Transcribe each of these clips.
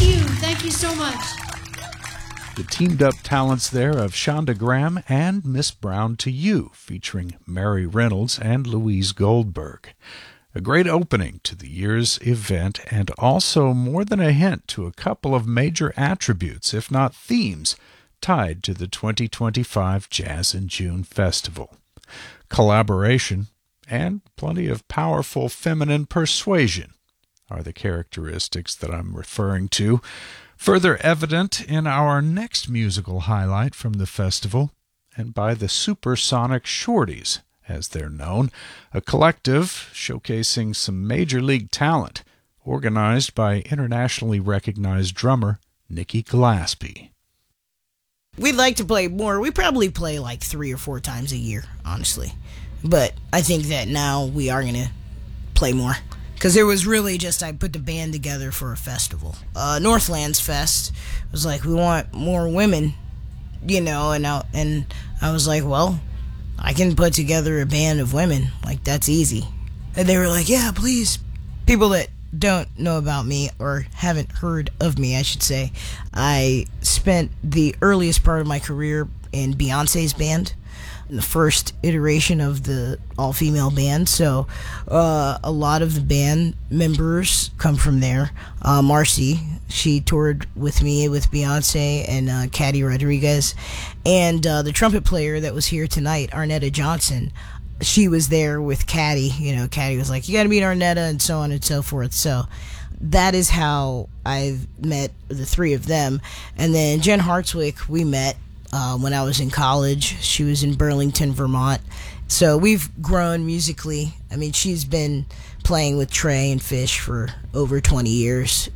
Thank you so much. The teamed-up talents there of Shonda Graham and Miss Brown to You, featuring Mary Reynolds and Louise Goldberg. A great opening to the year's event, and also more than a hint to a couple of major attributes, if not themes, tied to the 2025 Jazz in June Festival. Collaboration and plenty of powerful feminine persuasion are the characteristics that I'm referring to. Further evident in our next musical highlight from the festival, and by the Supersonic Shorties, as they're known, a collective showcasing some major league talent, organized by internationally recognized drummer Nikki Gillespie. We'd like to play more. We probably play like 3 or 4 times a year, honestly. But I think that now we are going to play more. Because it was really just I put the band together for a festival. Northlands Fest was like, we want more women, and I was like, well, I can put together a band of women. Like, that's easy. And they were like, yeah, please. People that don't know about me, or haven't heard of me, I should say, I spent the earliest part of my career in Beyonce's band, in the first iteration of the all-female band. So a lot of the band members come from there. Marcy, she toured with me with Beyonce and Caddy Rodriguez. And the trumpet player that was here tonight, Arnetta Johnson, she was there with Caddy. Caddy was like, you got to meet Arnetta, and so on and so forth. So that is how I've met the 3 of them. And then Jen Hartswick, we met when I was in college. She was in Burlington, Vermont. So we've grown musically. I mean, she's been playing with Trey and Fish for over 20 years,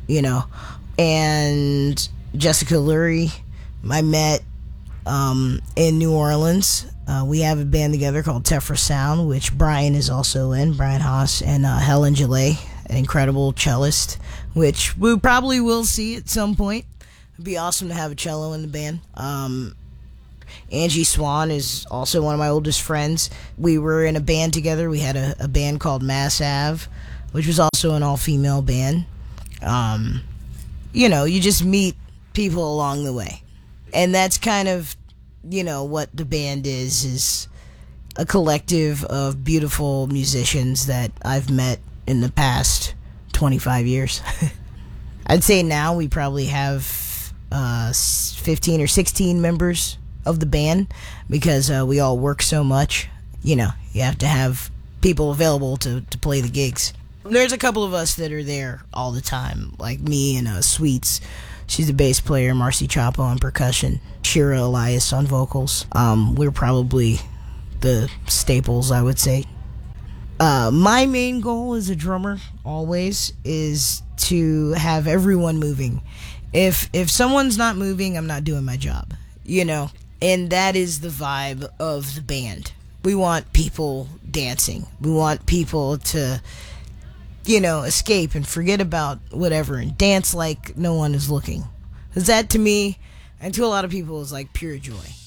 And Jessica Lurie, I met in New Orleans. We have a band together called Tefra Sound, which Brian is also in, Brian Haas, and Helen Gillet, an incredible cellist, which we probably will see at some point. It'd be awesome to have a cello in the band. Angie Swan is also one of my oldest friends. We were in a band together. We had a band called Mass Ave, which was also an all-female band. You just meet people along the way. And that's kind of, what the band is a collective of beautiful musicians that I've met in the past 25 years. I'd say now we probably have 15 or 16 members of the band, because we all work so much. You have to have people available to play the gigs. There's a couple of us that are there all the time, like me and Sweets. She's the bass player, Marcy Chapo on percussion, Shira Elias on vocals. We're probably the staples, I would say. My main goal as a drummer always is to have everyone moving. If someone's not moving, I'm not doing my job, And that is the vibe of the band. We want people dancing. We want people to, escape and forget about whatever and dance like no one is looking. Because that, to me, and to a lot of people, is like pure joy.